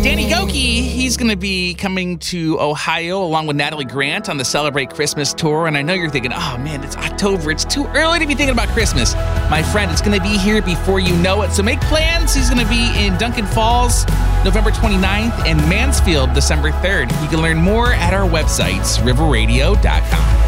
Danny Gokey, he's going to be coming to Ohio along with Natalie Grant on the Celebrate Christmas tour. And I know you're thinking, oh man, it's October. It's too early to be thinking about Christmas. My friend, it's going to be here before you know it. So make plans. He's going to be in Duncan Falls November 29th and Mansfield December 3rd. You can learn more at our website, riverradio.com.